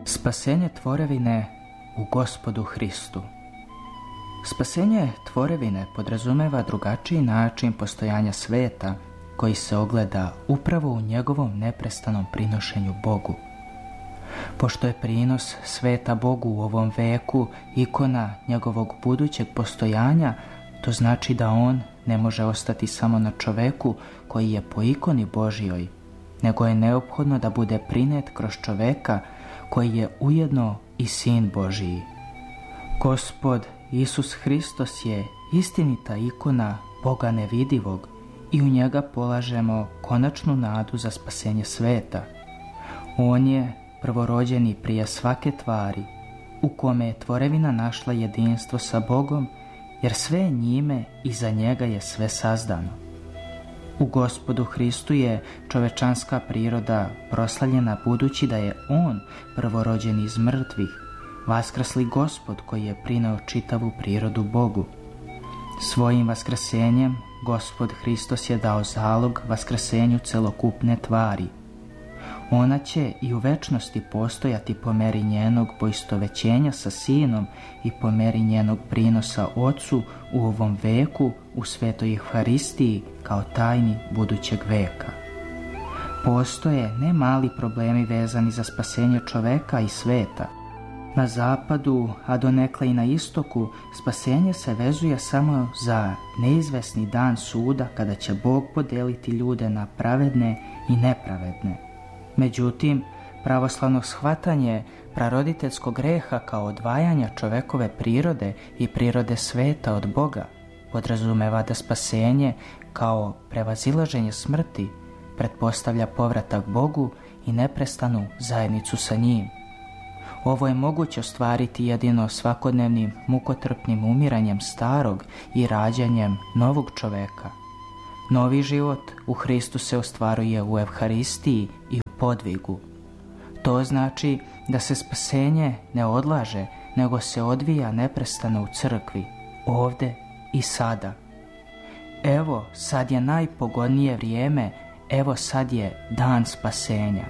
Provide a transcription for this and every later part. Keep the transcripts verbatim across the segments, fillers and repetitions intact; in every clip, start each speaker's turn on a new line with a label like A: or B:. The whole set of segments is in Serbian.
A: Spasenje tvorevine u Gospodu Hristu. Spasenje tvorevine podrazumeva drugačiji način postojanja sveta koji se ogleda upravo u njegovom neprestanom prinošenju Bogu. Pošto je prinos sveta Bogu u ovom veku ikona njegovog budućeg postojanja, to znači da on ne može ostati samo na čoveku koji je po ikoni Božjoj, nego je neophodno da bude prinet kroz čoveka koji je ujedno i Sin Božiji. Gospod Isus Hristos je istinita ikona Boga nevidivog i u njega polažemo konačnu nadu za spasenje sveta. On je prvorođeni prije svake tvari, u kome je tvorevina našla jedinstvo sa Bogom, jer sve je njime i za njega je sve sazdano. U Gospodu Hristu je čovečanska priroda proslavljena budući da je On prvorođen iz mrtvih, vaskrsli Gospod koji je prineo čitavu prirodu Bogu. Svojim vaskrsenjem Gospod Hristos je dao zalog vaskrsenju celokupne tvari. Ona će i u večnosti postojati po meri njenog poistovećenja sa Sinom i po meri njenog prinosa Otcu u ovom veku u svetoj Evharistiji kao tajni budućeg veka. Postoje ne mali problemi vezani za spasenje čoveka i sveta. Na zapadu, a donekle i na istoku, spasenje se vezuje samo za neizvesni dan suda kada će Bog podeliti ljude na pravedne i nepravedne. Međutim, pravoslavno shvatanje praroditeljskog greha kao odvajanja čovekove prirode i prirode sveta od Boga podrazumeva da spasenje kao prevazilaženje smrti pretpostavlja povratak Bogu i neprestanu zajednicu sa njim. Ovo je moguće ostvariti jedino svakodnevnim mukotrpnim umiranjem starog i rađanjem novog čoveka. Novi život u Hristu se ostvaruje u Evharistiji i u podvigu. To znači da se spasenje ne odlaže, nego se odvija neprestano u crkvi, ovde i sada. Evo, sad je najpogodnije vrijeme, evo sad je dan spasenja.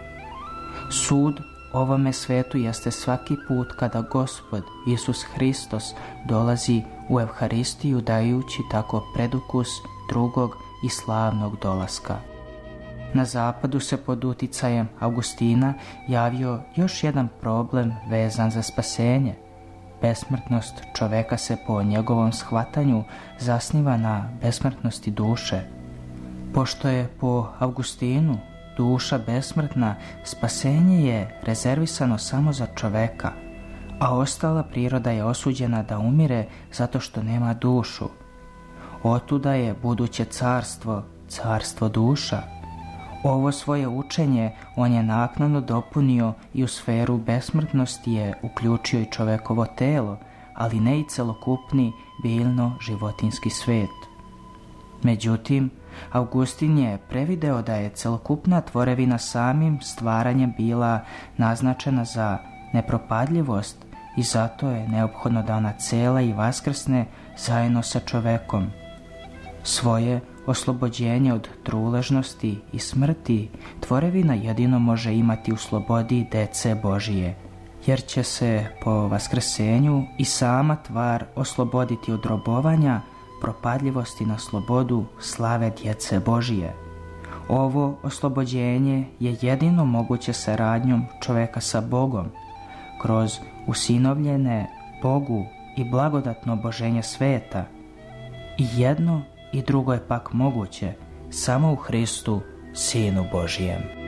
A: Sud ovome svetu jeste svaki put kada Gospod Isus Hristos dolazi u Evharistiju dajući tako predukus drugog i slavnog dolaska. Na zapadu se pod uticajem Augustina javio još jedan problem vezan za spasenje. Besmrtnost čoveka se po njegovom shvatanju zasniva na besmrtnosti duše. Pošto je po Augustinu duša besmrtna, spasenje je rezervisano samo za čoveka, a ostala priroda je osuđena da umire zato što nema dušu. Otuda je buduće carstvo, carstvo duša. Ovo svoje učenje on je naknadno dopunio i u sferu besmrtnosti je uključio i čovekovo telo, ali ne i celokupni biljno-životinski svet. Međutim, Augustin je prevideo da je celokupna tvorevina samim stvaranjem bila naznačena za nepropadljivost i zato je neophodno da ona cela i vaskrsne zajedno sa čovekom. Svoje oslobođenje od truležnosti i smrti tvorevina jedino može imati u slobodi dece Božije, jer će se po vaskrsenju i sama tvar osloboditi od robovanja, propadljivosti na slobodu slave djece Božije. Ovo oslobođenje je jedino moguće saradnjom čoveka sa Bogom, kroz usinovljene Bogu i blagodatno oboženje sveta. I jedno i drugo je pak moguće samo u Hristu, Sinu Božijem.